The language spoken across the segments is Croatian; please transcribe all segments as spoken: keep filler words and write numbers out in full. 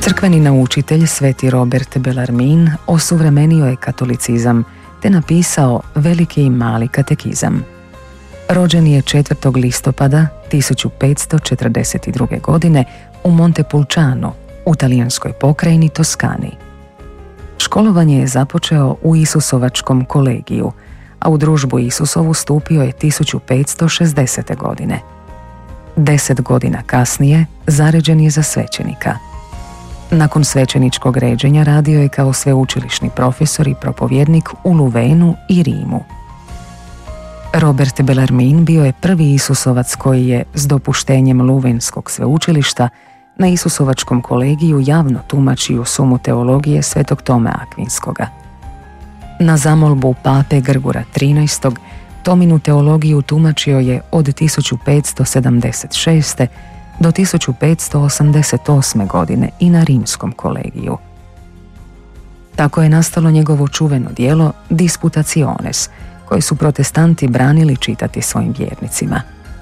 Crkveni naučitelj Sveti Robert Bellarmine osuvremenio je katolicizam te napisao Veliki i mali katekizam. Rođen je četvrtog listopada tisuću petsto četrdeset druge. godine u Montepulciano, u talijanskoj pokrajini Toskani. Školovanje je započeo u Isusovačkom kolegiju, a u družbu Isusovu stupio je tisuću petsto šezdesete. godine. Deset godina kasnije zaređen je za svećenika. Nakon svećeničkog ređenja radio je kao sveučilišni profesor i propovjednik u Luvenu i Rimu. Robert Bellarmine bio je prvi Isusovac koji je, s dopuštenjem Luvenskog sveučilišta, na Isusovačkom kolegiju javno tumačio sumu teologije svetog Tome Akvinskoga. Na zamolbu pape Grgura trinaestog. Tominu teologiju tumačio je od tisuću petsto sedamdeset šeste. do tisuću petsto osamdeset osme. godine i na Rimskom kolegiju. Tako je nastalo njegovo čuveno djelo Disputationes, koje su protestanti branili čitati svojim vjernicima.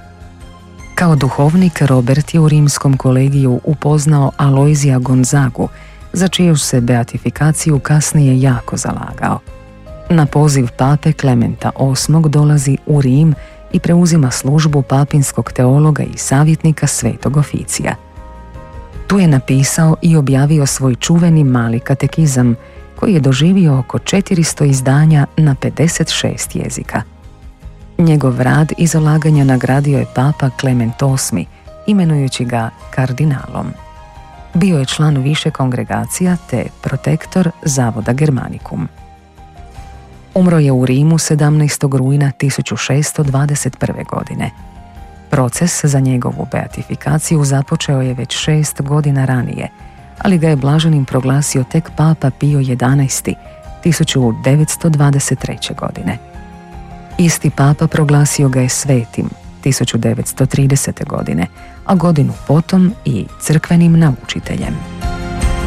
Kao duhovnik, Robert je u Rimskom kolegiju upoznao Alojzija Gonzagu, za čiju se beatifikaciju kasnije jako zalagao. Na poziv pape Klementa osmog. dolazi u Rim i preuzima službu papinskog teologa i savjetnika Svetog Oficija. Tu je napisao i objavio svoj čuveni mali katekizam, koji je doživio oko četiristo izdanja na pedeset šest jezika. Njegov rad i zalaganja nagradio je papa Klement osmi, imenujući ga kardinalom. Bio je član više kongregacija te protektor Zavoda Germanicum. Umro je u Rimu sedamnaestog rujna tisuću šesto dvadeset prve. godine. Proces za njegovu beatifikaciju započeo je već šest godina ranije, ali ga je blaženim proglasio tek papa Pio jedanaesti. tisuću devetsto dvadeset treće. godine. Isti papa proglasio ga je svetim tisuću devetsto tridesete. godine, a godinu potom i crkvenim naučiteljem.